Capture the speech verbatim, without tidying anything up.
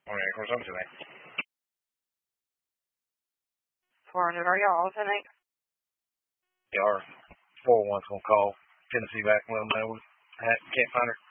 Okay, where's on tonight? four hundred, are y'all all tonight? Yeah, our four oh one's gonna call Tennessee back and let them know we can't find her.